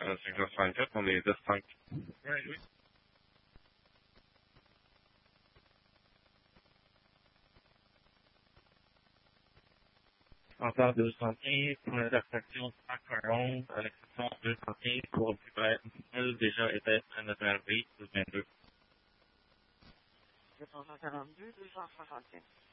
5h54, on est 10-5. Oui. Encore 215 pour l'intersection Macaron, à l'exception 215 pour le plus déjà était à notre arrivée, 22. 242, 265.